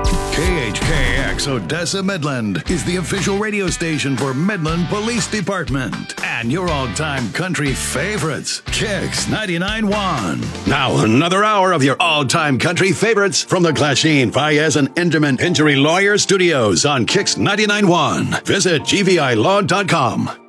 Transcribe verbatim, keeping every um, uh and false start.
K H K X Odessa Midland is the official radio station for Midland Police Department. And your all-time country favorites, Kicks ninety-nine point one. Now another hour of your all-time country favorites from the Glasheen, Fayez, and Inderman Injury Lawyer Studios on Kicks ninety-nine point one. Visit G V I law dot com.